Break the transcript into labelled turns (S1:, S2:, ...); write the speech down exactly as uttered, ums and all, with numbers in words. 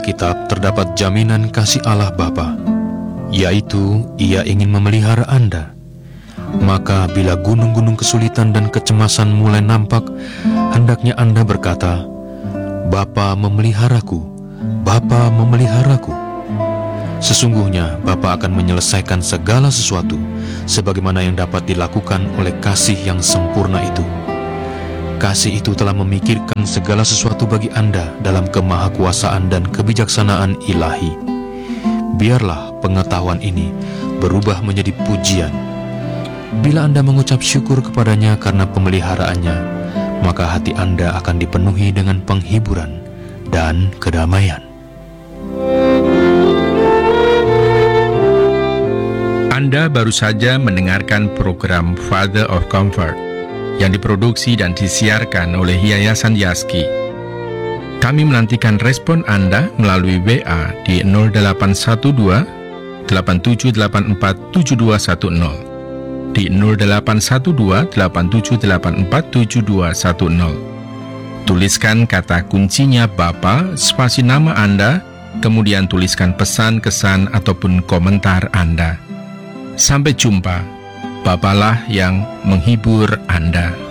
S1: Alkitab terdapat jaminan kasih Allah Bapa, yaitu Ia ingin memelihara Anda. Maka bila gunung-gunung kesulitan dan kecemasan mulai nampak, hendaknya Anda berkata, "Bapa memeliharaku, Bapa memeliharaku." Sesungguhnya Bapa akan menyelesaikan segala sesuatu sebagaimana yang dapat dilakukan oleh kasih yang sempurna itu. Kasih itu telah memikirkan segala sesuatu bagi Anda dalam kemahakuasaan dan kebijaksanaan ilahi. Biarlah pengetahuan ini berubah menjadi pujian. Bila Anda mengucap syukur kepadanya karena pemeliharaannya, maka hati Anda akan dipenuhi dengan penghiburan dan kedamaian.
S2: Anda baru saja mendengarkan program Father of Comfort yang diproduksi dan disiarkan oleh Yayasan Yaski. Kami menantikan respon Anda melalui W A di nol delapan satu dua, delapan tujuh delapan empat, tujuh dua satu nol, di nol delapan satu dua, delapan tujuh delapan empat, tujuh dua satu nol. Tuliskan kata kuncinya Bapa, spasi nama Anda, kemudian tuliskan pesan, kesan, ataupun komentar Anda. Sampai jumpa. Bapalah yang menghibur Anda.